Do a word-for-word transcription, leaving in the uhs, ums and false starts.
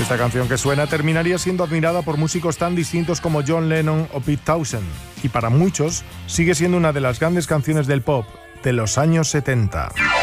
esta canción que suena terminaría siendo admirada por músicos tan distintos como John Lennon o Pete Townshend, y para muchos sigue siendo una de las grandes canciones del pop de los años setenta.